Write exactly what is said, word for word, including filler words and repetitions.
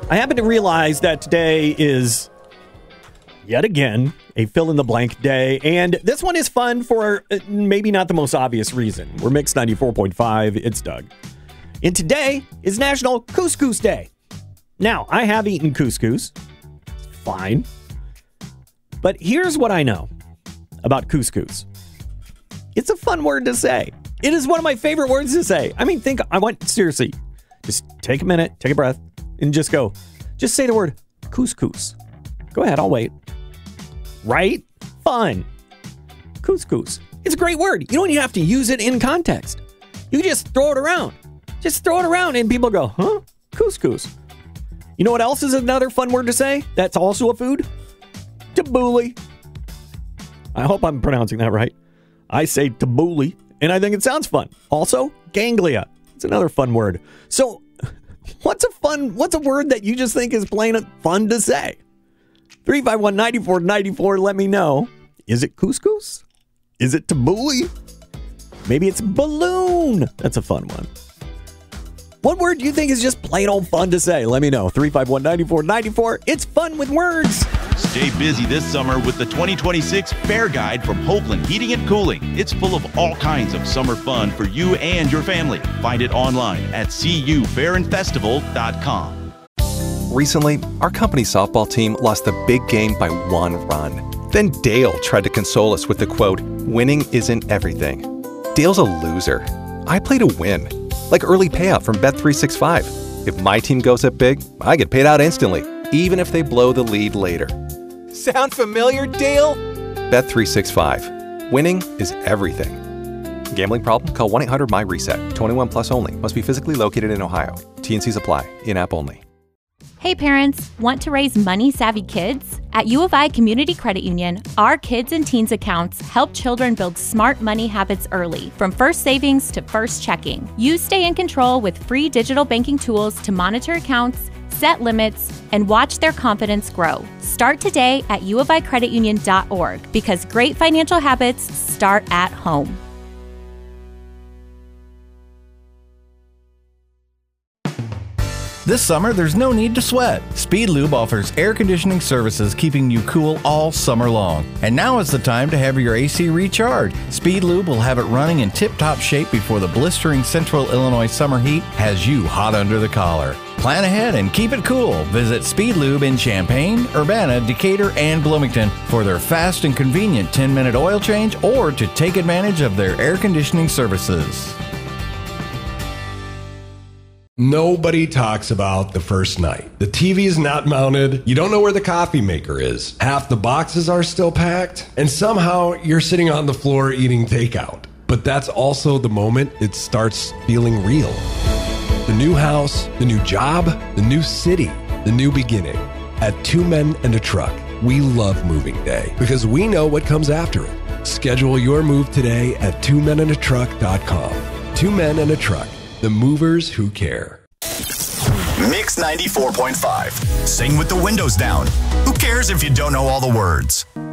I happen to realize that today is, yet again, a fill-in-the-blank day, and this one is fun for uh, maybe not the most obvious reason. We're Mix ninety-four point five. It's Doug. And today is National Couscous Day. Now, I have eaten couscous. It's fine. But here's what I know about couscous. It's a fun word to say. It is one of my favorite words to say. I mean, think, I want, seriously, just take a minute, take a breath, and just go, just say the word couscous. Go ahead, I'll wait. Right? Fun. Couscous. It's a great word. You don't even have to use it in context. You just throw it around. Just throw it around and people go, huh? Couscous. You know what else is another fun word to say? That's also a food? Tabbouleh. I hope I'm pronouncing that right. I say tabbouleh, and I think it sounds fun. Also, ganglia. It's another fun word. So, what's a fun, what's a word that you just think is plain fun to say? three five one, nine four nine four, let me know. Is it couscous? Is it tabbouleh? Maybe it's balloon. That's a fun one. What word do you think is just plain old fun to say? Let me know. three five one, nine four nine four. It's fun with words. Stay busy this summer with the twenty twenty-six Fair Guide from Hoagland Heating and Cooling. It's full of all kinds of summer fun for you and your family. Find it online at c u fair and festival dot com. Recently, our company softball team lost the big game by one run. Then Dale tried to console us with the quote, "Winning isn't everything." Dale's a loser. I play to win. Like early payout from Bet three sixty-five. If my team goes up big, I get paid out instantly, even if they blow the lead later. Sound familiar, Dale? Bet three sixty-five. Winning is everything. Gambling problem? Call one eight hundred M Y reset. twenty-one plus only. Must be physically located in Ohio. T N Cs apply. In-app only. Hey parents, want to raise money-savvy kids? At U of I Community Credit Union, our Kids and Teens accounts help children build smart money habits early, from first savings to first checking. You stay in control with free digital banking tools to monitor accounts, set limits, and watch their confidence grow. Start today at u of i credit union dot org because great financial habits start at home. This summer, there's no need to sweat. Speed Lube offers air conditioning services keeping you cool all summer long. And now is the time to have your A C recharged. Speed Lube will have it running in tip-top shape before the blistering Central Illinois summer heat has you hot under the collar. Plan ahead and keep it cool. Visit Speed Lube in Champaign, Urbana, Decatur, and Bloomington for their fast and convenient ten-minute oil change or to take advantage of their air conditioning services. Nobody talks about the first night. The T V is not mounted. You don't know where the coffee maker is. Half the boxes are still packed. And somehow you're sitting on the floor eating takeout. But that's also the moment it starts feeling real. The new house, the new job, the new city, the new beginning. At Two Men and a Truck, we love moving day because we know what comes after it. Schedule your move today at two men and a truck dot com. Two Men and a Truck. The movers who care. Mix ninety-four point five. Sing with the windows down. Who cares if you don't know all the words?